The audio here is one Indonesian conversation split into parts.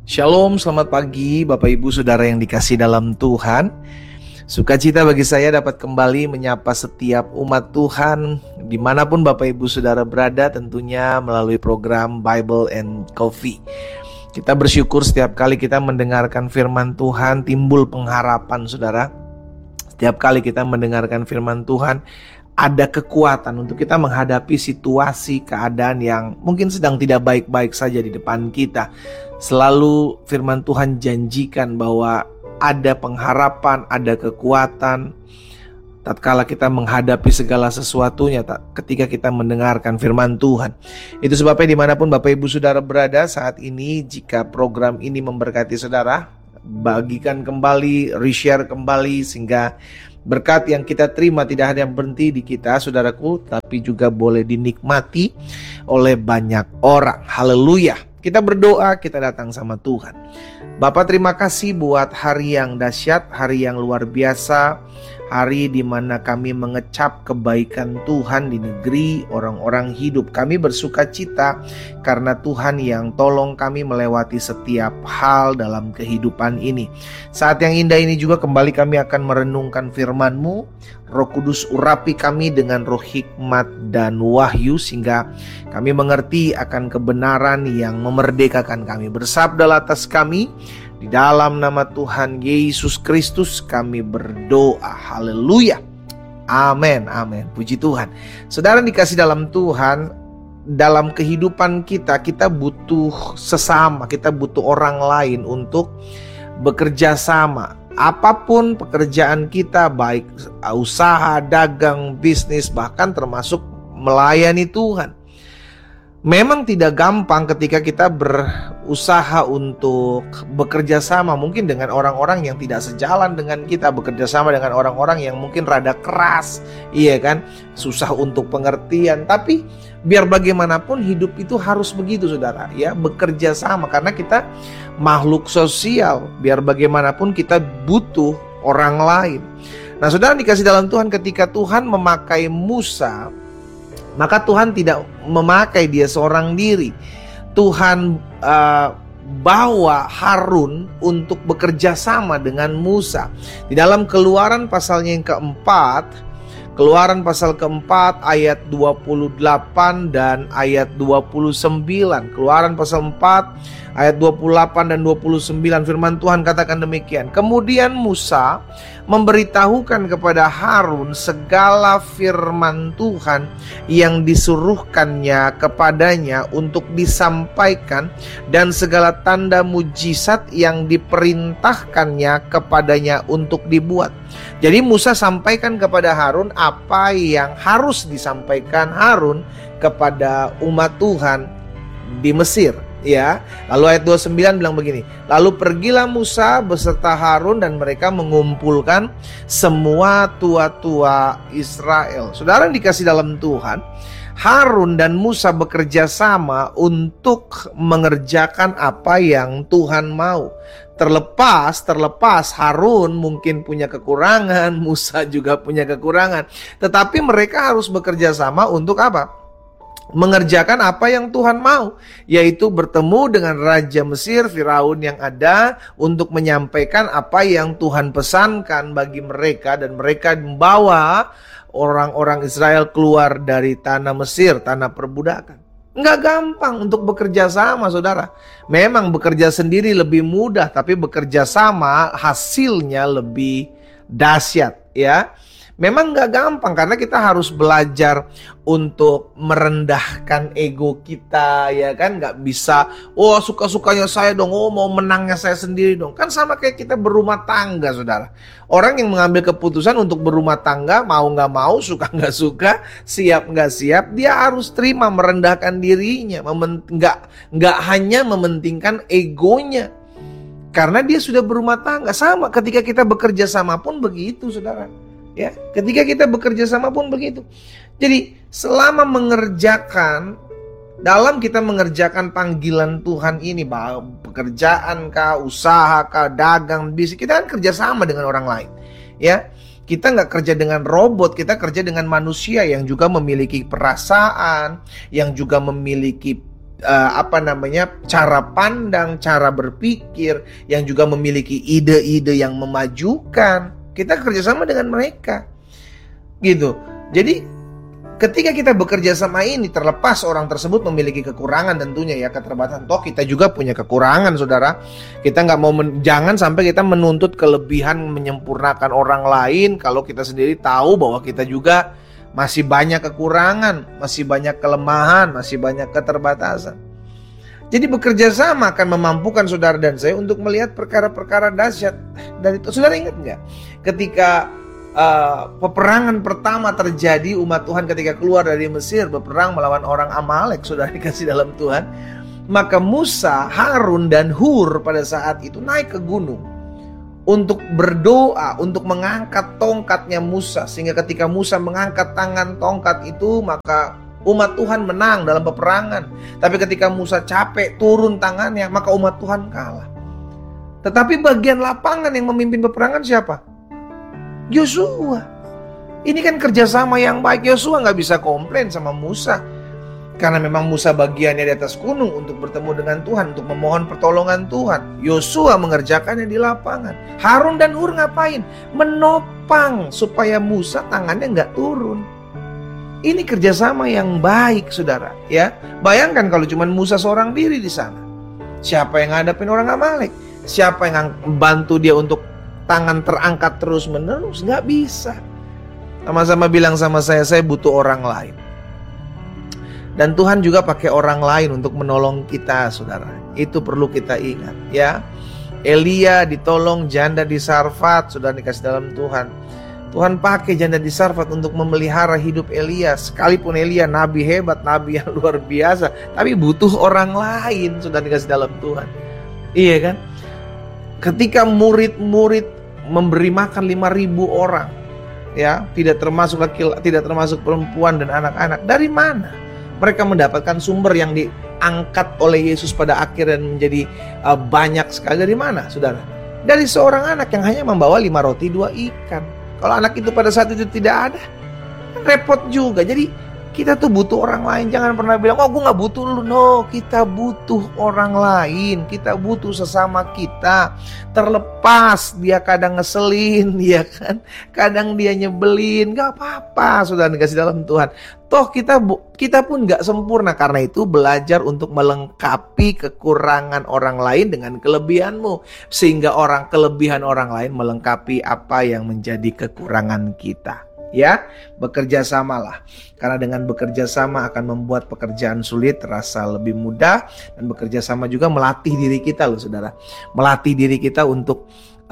Shalom, selamat pagi Bapak Ibu Saudara yang dikasih dalam Tuhan. Sukacita bagi saya dapat kembali menyapa setiap umat Tuhan dimanapun Bapak Ibu Saudara berada, tentunya melalui program Bible and Coffee. Kita bersyukur setiap kali kita mendengarkan firman Tuhan timbul pengharapan saudara. Setiap kali kita mendengarkan firman Tuhan ada kekuatan untuk kita menghadapi situasi keadaan yang mungkin sedang tidak baik-baik saja di depan kita. Selalu firman Tuhan janjikan bahwa ada pengharapan, ada kekuatan tatkala kita menghadapi segala sesuatunya ketika kita mendengarkan firman Tuhan. Itu sebabnya dimanapun Bapak Ibu Saudara berada saat ini, jika program ini memberkati saudara, bagikan kembali, reshare kembali, sehingga berkat yang kita terima tidak hanya berhenti di kita saudaraku, tapi juga boleh dinikmati oleh banyak orang. Haleluya. Kita berdoa, kita datang sama Tuhan. Bapa, terima kasih buat hari yang dahsyat, hari yang luar biasa, hari di mana kami mengecap kebaikan Tuhan di negeri orang-orang hidup. Kami bersuka cita karena Tuhan yang tolong kami melewati setiap hal dalam kehidupan ini. Saat yang indah ini juga kembali kami akan merenungkan firman-Mu. Roh Kudus urapi kami dengan roh hikmat dan wahyu, sehingga kami mengerti akan kebenaran yang memerdekakan kami. Bersabdalah atas kami, di dalam nama Tuhan Yesus Kristus kami berdoa. Haleluya. Amin, amin. Puji Tuhan. Saudara dikasih dalam Tuhan, dalam kehidupan kita, kita butuh sesama, kita butuh orang lain untuk bekerja sama. Apapun pekerjaan kita, baik usaha, dagang, bisnis, bahkan termasuk melayani Tuhan. Memang tidak gampang ketika kita berusaha untuk bekerja sama mungkin dengan orang-orang yang tidak sejalan dengan kita, bekerja sama dengan orang-orang yang mungkin rada keras, iya kan, susah untuk pengertian. Tapi biar bagaimanapun hidup itu harus begitu saudara, ya, bekerja sama, karena kita makhluk sosial. Biar bagaimanapun kita butuh orang lain. Nah saudara dikasih dalam Tuhan, ketika Tuhan memakai Musa, maka Tuhan tidak memakai dia seorang diri. Tuhan bawa Harun untuk bekerja sama dengan Musa. Di dalam Keluaran pasalnya yang keempat, Keluaran pasal keempat ayat 28 dan ayat 29. Keluaran pasal 4 ayat 28 dan 29, firman Tuhan katakan demikian. Kemudian Musa memberitahukan kepada Harun segala firman Tuhan yang disuruhkannya kepadanya untuk disampaikan, dan segala tanda mujizat yang diperintahkannya kepadanya untuk dibuat. Jadi Musa sampaikan kepada Harun apa yang harus disampaikan Harun kepada umat Tuhan di Mesir, ya. Lalu ayat 29 bilang begini, lalu pergilah Musa beserta Harun dan mereka mengumpulkan semua tua-tua Israel. Saudara yang dikasih dalam Tuhan, Harun dan Musa bekerja sama untuk mengerjakan apa yang Tuhan mau. Terlepas Harun mungkin punya kekurangan, Musa juga punya kekurangan, tetapi mereka harus bekerja sama untuk apa? Mengerjakan apa yang Tuhan mau, yaitu bertemu dengan Raja Mesir, Firaun yang ada, untuk menyampaikan apa yang Tuhan pesankan bagi mereka, dan mereka membawa orang-orang Israel keluar dari tanah Mesir, tanah perbudakan. Enggak gampang untuk bekerja sama saudara. Memang bekerja sendiri lebih mudah, tapi bekerja sama hasilnya lebih dahsyat, ya. Memang gak gampang karena kita harus belajar untuk merendahkan ego kita, ya kan. Gak bisa, oh suka-sukanya saya dong, oh mau menangnya saya sendiri dong. Kan sama kayak kita berumah tangga saudara. Orang yang mengambil keputusan untuk berumah tangga, mau gak mau, suka gak suka, siap gak siap, dia harus terima merendahkan dirinya. Gak hanya mementingkan egonya, karena dia sudah berumah tangga. Sama ketika kita bekerja sama pun begitu saudara. Ya, ketika kita bekerja sama pun begitu. Jadi selama kita mengerjakan panggilan Tuhan ini, pekerjaan kah, usaha kah, dagang, bisnis, kita kan kerja sama dengan orang lain. Ya, kita nggak kerja dengan robot, kita kerja dengan manusia yang juga memiliki perasaan, yang juga memiliki cara pandang, cara berpikir, yang juga memiliki ide-ide yang memajukan. Kita kerjasama dengan mereka, gitu. Jadi ketika kita bekerja sama ini, terlepas orang tersebut memiliki kekurangan tentunya ya, keterbatasan. Toh kita juga punya kekurangan, saudara. Kita nggak mau, jangan sampai kita menuntut kelebihan menyempurnakan orang lain kalau kita sendiri tahu bahwa kita juga masih banyak kekurangan, masih banyak kelemahan, masih banyak keterbatasan. Jadi bekerja sama akan memampukan saudara dan saya untuk melihat perkara-perkara dahsyat. Dan itu, saudara ingat nggak? Ketika peperangan pertama terjadi, umat Tuhan ketika keluar dari Mesir berperang melawan orang Amalek, saudara dikasih dalam Tuhan. Maka Musa, Harun, dan Hur pada saat itu naik ke gunung untuk berdoa, untuk mengangkat tongkatnya Musa. Sehingga ketika Musa mengangkat tangan tongkat itu, maka umat Tuhan menang dalam peperangan. Tapi ketika Musa capek turun tangannya, maka umat Tuhan kalah. Tetapi bagian lapangan yang memimpin peperangan siapa? Yosua. Ini kan kerjasama yang baik. Yosua nggak bisa komplain sama Musa, karena memang Musa bagiannya di atas gunung untuk bertemu dengan Tuhan, untuk memohon pertolongan Tuhan. Yosua mengerjakannya di lapangan. Harun dan Hur ngapain? Menopang supaya Musa tangannya nggak turun. Ini kerjasama yang baik, saudara. Ya, bayangkan kalau cuma Musa seorang diri di sana. Siapa yang ngadepin orang Amalek? Siapa yang membantu dia untuk tangan terangkat terus menerus? Nggak bisa. Sama-sama bilang sama saya butuh orang lain. Dan Tuhan juga pakai orang lain untuk menolong kita, saudara. Itu perlu kita ingat, ya. Elia ditolong janda di Sarfat, saudara dikasih dalam Tuhan. Tuhan pakai janda di Sarfat untuk memelihara hidup Elia. Sekalipun Elia nabi hebat, nabi yang luar biasa, tapi butuh orang lain, saudara dikasih dalam Tuhan. Iya kan? Ketika murid-murid memberi makan 5.000 orang, ya, tidak termasuk perempuan dan anak-anak. Dari mana mereka mendapatkan sumber yang diangkat oleh Yesus pada akhirnya menjadi banyak sekali? Dari mana, saudara? Dari seorang anak yang hanya membawa 5 roti 2 ikan. Kalau anak itu pada saat itu tidak ada, repot juga. Jadi kita tuh butuh orang lain. Jangan pernah bilang, oh gue gak butuh lu. No, kita butuh orang lain. Kita butuh sesama kita. Terlepas dia kadang ngeselin, ya kan, kadang dia nyebelin, gak apa-apa, sudah dikasih dalam Tuhan. Toh kita pun gak sempurna. Karena itu belajar untuk melengkapi kekurangan orang lain dengan kelebihanmu, sehingga kelebihan orang lain melengkapi apa yang menjadi kekurangan kita. Ya, bekerja samalah. Karena dengan bekerja sama akan membuat pekerjaan sulit terasa lebih mudah. Dan bekerja sama juga melatih diri kita loh, saudara. Melatih diri kita untuk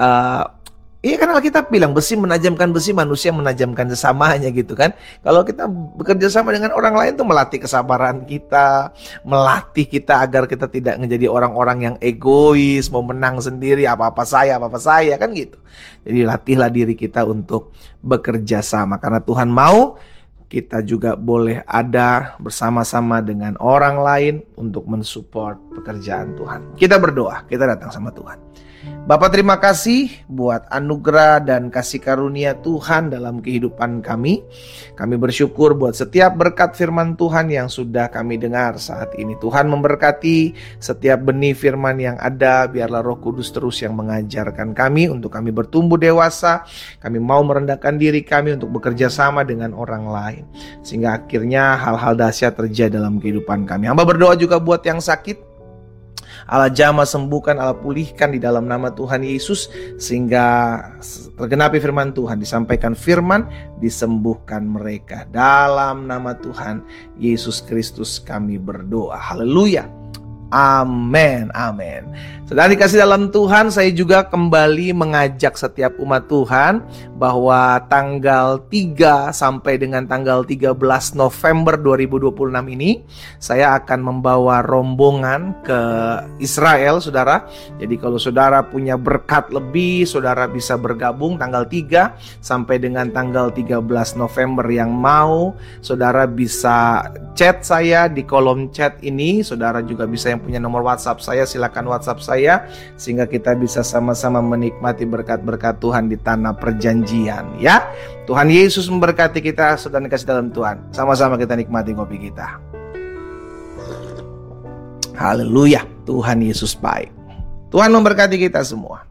iya kan Alkitab bilang besi menajamkan besi, manusia menajamkan sesamanya, gitu kan. Kalau kita bekerja sama dengan orang lain tuh melatih kesabaran kita, melatih kita agar kita tidak menjadi orang-orang yang egois, mau menang sendiri, apa-apa saya kan gitu. Jadi latihlah diri kita untuk bekerja sama, karena Tuhan mau kita juga boleh ada bersama-sama dengan orang lain untuk mensupport pekerjaan Tuhan. Kita berdoa, kita datang sama Tuhan. Bapak, terima kasih buat anugerah dan kasih karunia Tuhan dalam kehidupan kami. Kami bersyukur buat setiap berkat firman Tuhan yang sudah kami dengar saat ini. Tuhan memberkati setiap benih firman yang ada. Biarlah Roh Kudus terus yang mengajarkan kami untuk kami bertumbuh dewasa. Kami mau merendahkan diri kami untuk bekerja sama dengan orang lain, sehingga akhirnya hal-hal dahsyat terjadi dalam kehidupan kami. Hamba berdoa juga buat yang sakit. Allah jamah sembuhkan, Allah pulihkan di dalam nama Tuhan Yesus, sehingga tergenapi firman Tuhan, disampaikan firman, disembuhkan mereka. Dalam nama Tuhan Yesus Kristus kami berdoa. Haleluya. Amin, amin. Saudara dikasih dalam Tuhan, saya juga kembali mengajak setiap umat Tuhan bahwa tanggal 3 sampai dengan tanggal 13 November 2026 ini saya akan membawa rombongan ke Israel, saudara. Jadi kalau saudara punya berkat lebih, saudara bisa bergabung tanggal 3 sampai dengan tanggal 13 November. Yang mau, saudara bisa chat saya di kolom chat ini. Saudara juga bisa yang punya nomor WhatsApp saya, silakan WhatsApp saya, sehingga kita bisa sama-sama menikmati berkat-berkat Tuhan di tanah perjanjian, ya. Tuhan Yesus memberkati kita, saudara dikasih dalam Tuhan. Sama-sama kita nikmati kopi kita. Haleluya, Tuhan Yesus baik. Tuhan memberkati kita semua.